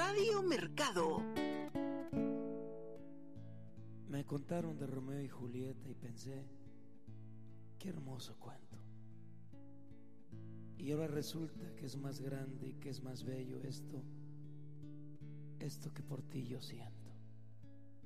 Radio Mercado. Me contaron de Romeo y Julieta y pensé, qué hermoso cuento. Y ahora resulta que es más grande y que es más bello esto que por ti yo siento.